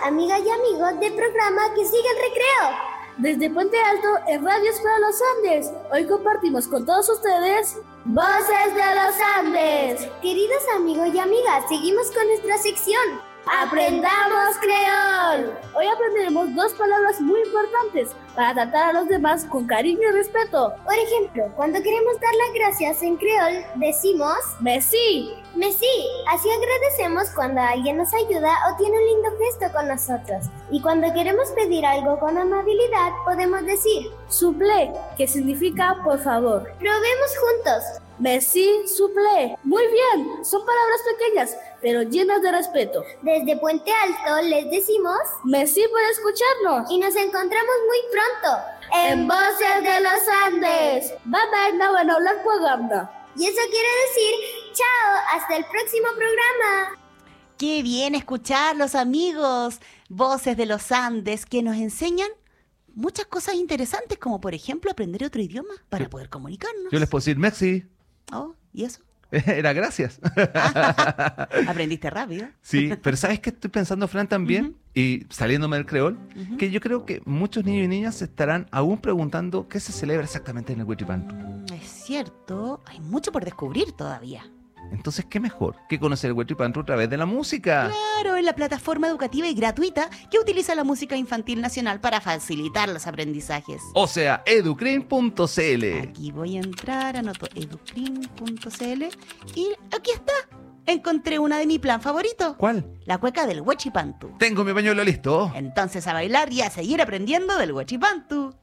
amigas y amigos del programa Que Sigue el Recreo. Desde Puente Alto, en Radios para los Andes, hoy compartimos con todos ustedes Voces de los Andes. Queridos amigos y amigas, seguimos con nuestra sección ¡Aprendamos Creol! Hoy aprenderemos 2 palabras muy importantes para tratar a los demás con cariño y respeto. Por ejemplo, cuando queremos dar las gracias en creol, decimos Merci. Merci. Así agradecemos cuando alguien nos ayuda o tiene un lindo gesto con nosotros. Y cuando queremos pedir algo con amabilidad, podemos decir S'il vous plaît, que significa por favor. Probemos juntos. Merci, s'il vous plaît. Muy bien, son palabras pequeñas, pero llenas de respeto. Desde Puente Alto les decimos Merci por escucharnos. y nos encontramos muy pronto en Voces de los Andes. Bye bye, no van a hablar programa. Y eso quiere decir chao, hasta el próximo programa. ¡Qué bien escucharlos, amigos! Voces de los Andes que nos enseñan muchas cosas interesantes, como por ejemplo aprender otro idioma para poder comunicarnos. Yo les puedo decir merci. Oh, ¿y eso? Era gracias. Aprendiste rápido. Sí, pero ¿sabes qué estoy pensando, Fran, también? Y saliéndome del creol, que yo creo que muchos niños y niñas se estarán aún preguntando qué se celebra exactamente en el Huichipantu. Es cierto, hay mucho por descubrir todavía. Entonces, ¿qué mejor que conocer el Huichipantu a través de la música? Claro, en la plataforma educativa y gratuita que utiliza la música infantil nacional para facilitar los aprendizajes. O sea, educrin.cl. Aquí voy a entrar, anoto educrin.cl y aquí está. Encontré una de mi plan favorito. ¿Cuál? La cueca del Huichipantu. Tengo mi pañuelo listo. Entonces a bailar y a seguir aprendiendo del Huichipantu.